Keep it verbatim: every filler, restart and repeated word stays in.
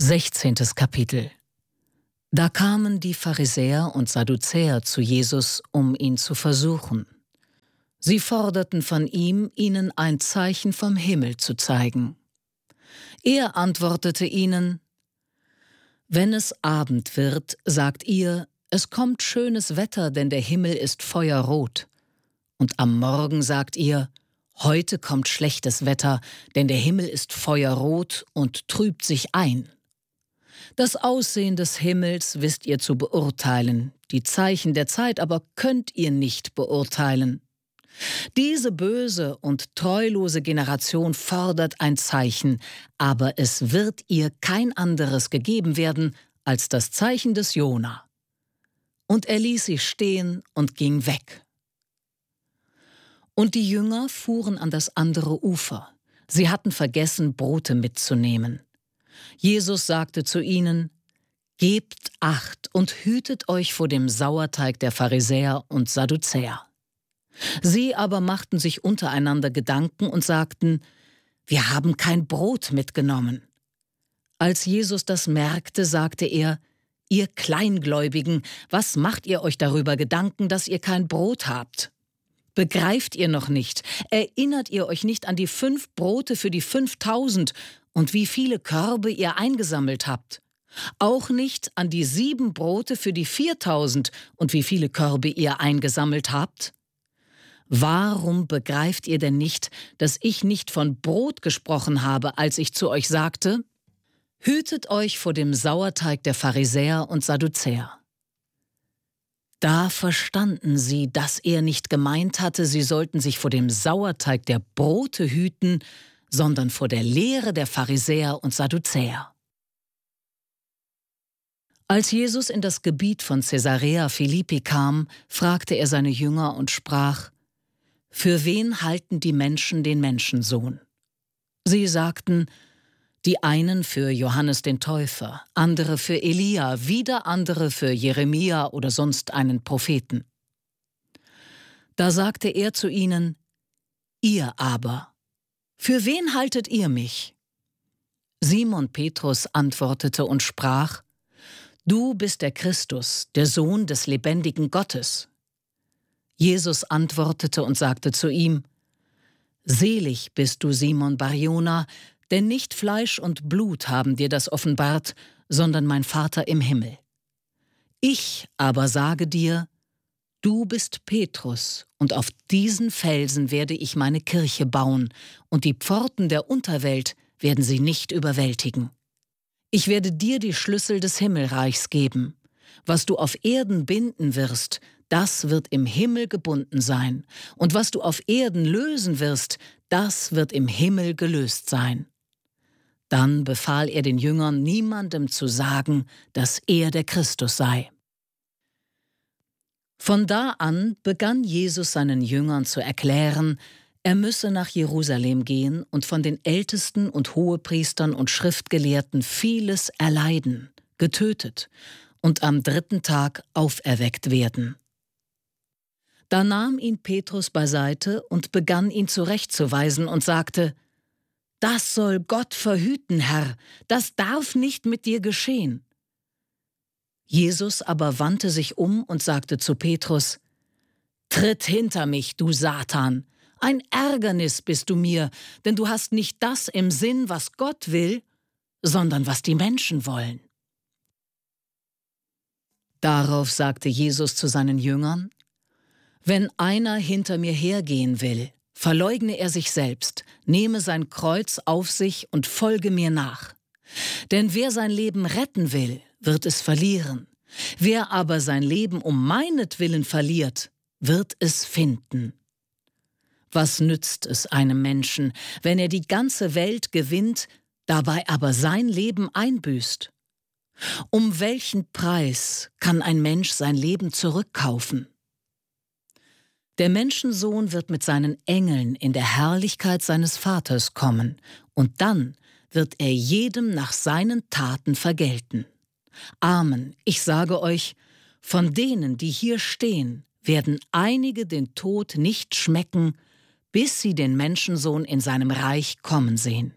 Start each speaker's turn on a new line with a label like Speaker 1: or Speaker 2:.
Speaker 1: Sechzehntes Kapitel. Da kamen die Pharisäer und Sadduzäer zu Jesus, um ihn zu versuchen. Sie forderten von ihm, ihnen ein Zeichen vom Himmel zu zeigen. Er antwortete ihnen: Wenn es Abend wird, sagt ihr, es kommt schönes Wetter, denn der Himmel ist feuerrot. Und am Morgen sagt ihr, heute kommt schlechtes Wetter, denn der Himmel ist feuerrot und trübt sich ein. Das Aussehen des Himmels wisst ihr zu beurteilen, die Zeichen der Zeit aber könnt ihr nicht beurteilen. Diese böse und treulose Generation fordert ein Zeichen, aber es wird ihr kein anderes gegeben werden als das Zeichen des Jona. Und er ließ sie stehen und ging weg. Und die Jünger fuhren an das andere Ufer. Sie hatten vergessen, Brote mitzunehmen. Jesus sagte zu ihnen: Gebt Acht und hütet euch vor dem Sauerteig der Pharisäer und Sadduzäer. Sie aber machten sich untereinander Gedanken und sagten: Wir haben kein Brot mitgenommen. Als Jesus das merkte, sagte er: Ihr Kleingläubigen, was macht ihr euch darüber Gedanken, dass ihr kein Brot habt? Begreift ihr noch nicht? Erinnert ihr euch nicht an die fünf Brote für die fünftausend und wie viele Körbe ihr eingesammelt habt? Auch nicht an die sieben Brote für die viertausend und wie viele Körbe ihr eingesammelt habt? Warum begreift ihr denn nicht, dass ich nicht von Brot gesprochen habe, als ich zu euch sagte: Hütet euch vor dem Sauerteig der Pharisäer und Sadduzäer? Da verstanden sie, dass er nicht gemeint hatte, sie sollten sich vor dem Sauerteig der Brote hüten, sondern vor der Lehre der Pharisäer und Sadduzäer. Als Jesus in das Gebiet von Caesarea Philippi kam, fragte er seine Jünger und sprach: Für wen halten die Menschen den Menschensohn? Sie sagten, die einen für Johannes den Täufer, andere für Elia, wieder andere für Jeremia oder sonst einen Propheten. Da sagte er zu ihnen: Ihr aber, für wen haltet ihr mich? Simon Petrus antwortete und sprach: Du bist der Christus, der Sohn des lebendigen Gottes. Jesus antwortete und sagte zu ihm: Selig bist du, Simon Bar-Jona, denn nicht Fleisch und Blut haben dir das offenbart, sondern mein Vater im Himmel. Ich aber sage dir, du bist Petrus, und auf diesen Felsen werde ich meine Kirche bauen, und die Pforten der Unterwelt werden sie nicht überwältigen. Ich werde dir die Schlüssel des Himmelreichs geben. Was du auf Erden binden wirst, das wird im Himmel gebunden sein, und was du auf Erden lösen wirst, das wird im Himmel gelöst sein. Dann befahl er den Jüngern, niemandem zu sagen, dass er der Christus sei. Von da an begann Jesus seinen Jüngern zu erklären, er müsse nach Jerusalem gehen und von den Ältesten und Hohepriestern und Schriftgelehrten vieles erleiden, getötet und am dritten Tag auferweckt werden. Da nahm ihn Petrus beiseite und begann ihn zurechtzuweisen und sagte: Das soll Gott verhüten, Herr, das darf nicht mit dir geschehen. Jesus aber wandte sich um und sagte zu Petrus: Tritt hinter mich, du Satan, ein Ärgernis bist du mir, denn du hast nicht das im Sinn, was Gott will, sondern was die Menschen wollen. Darauf sagte Jesus zu seinen Jüngern: Wenn einer hinter mir hergehen will, verleugne er sich selbst, nehme sein Kreuz auf sich und folge mir nach. Denn wer sein Leben retten will, wird es verlieren. Wer aber sein Leben um meinetwillen verliert, wird es finden. Was nützt es einem Menschen, wenn er die ganze Welt gewinnt, dabei aber sein Leben einbüßt? Um welchen Preis kann ein Mensch sein Leben zurückkaufen? Der Menschensohn wird mit seinen Engeln in der Herrlichkeit seines Vaters kommen, und dann wird er jedem nach seinen Taten vergelten. Amen, ich sage euch, von denen, die hier stehen, werden einige den Tod nicht schmecken, bis sie den Menschensohn in seinem Reich kommen sehen.